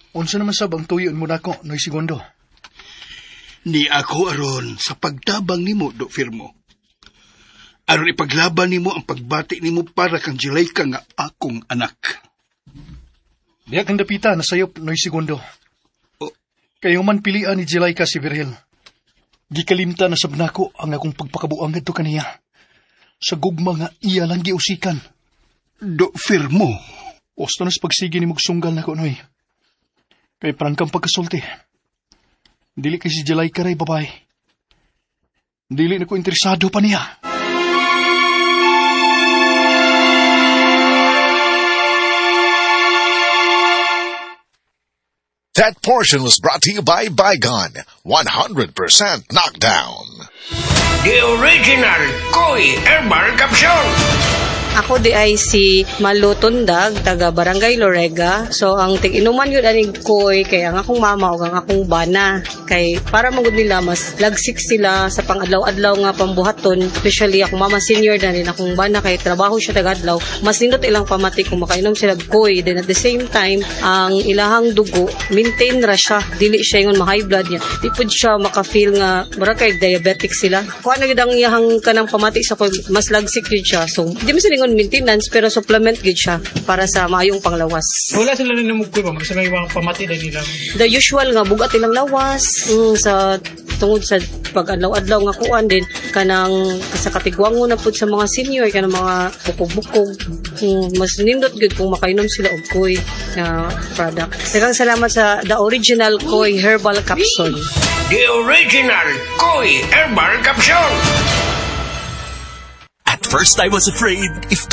Unsa naman sab ang tuyon mo nako, Noy Segundo? Ni ako aron sa pagtabang nimo, Do Firmo. Aron ipaglaban nimo ang pagbati nimo para kang Jelayka nga akong anak. Diya kang dapita na sayop, Noy Segundo. Kayo man pilian ni Jelayka si Virgil. Gikalimta na sab nako ang akong pagpakabuang ngadto kaniya. Sa gugma nga iya lang giusikan. Do Firmo. Osto na sa pagsige ni magsunggal nako, Noy. Kay prangkang pagkasulti. Dili kay si Jelayka ray babae. Dili na ko interesado pa niya. That portion was brought to you by Bygone, 100% knockdown. The original Koi Herbal Capsule. Ako di ay si Malu Tundag, taga Barangay Lorega. So, ang tig-inuman yun aning koy, kaya ang akong mama o ang akong bana. Kay para magod nila, mas lagsik sila sa pang-adlaw-adlaw nga pambuhaton. Especially akong mama senior na rin akong bana, kay trabaho siya taga-adlaw. Mas nindot ilang pamati kung makainom sila koy. Then at the same time, ang ilahang dugo, maintain ra siya. Dili siya yung ma-high blood niya. Di po siya maka-feel nga, kay diabetic sila. Kung ano yun ang iyahang kanang pamati sa koy, mas lagsik yun siya. So, di mo sila maintenance pero supplement gid siya para sa maayong panglawas. Wala sila na namugkoy ba? Magsamay mga pamati na nila. The usual nga bugat ilang lawas sa tungod sa pag-adlaw-adlaw nga kuan din kanang sa katigwango na pud sa mga senior kanang mga bukog-bukog. Mas nindot gud kung makainom sila og koy na product. Daghang salamat sa the original Koi Herbal Capsule. The original Koi Herbal Capsule. At first I was afraid if